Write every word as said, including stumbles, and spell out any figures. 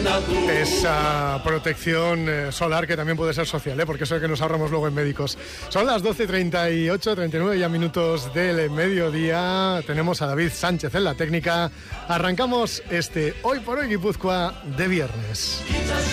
Esa protección eh, solar que también puede ser social, ¿eh? Porque eso es que nos ahorramos luego en médicos. Son las doce treinta y ocho, treinta y nueve ya minutos del mediodía. Tenemos a David Sánchez en la técnica. Arrancamos este Hoy por Hoy Guipúzcoa de viernes.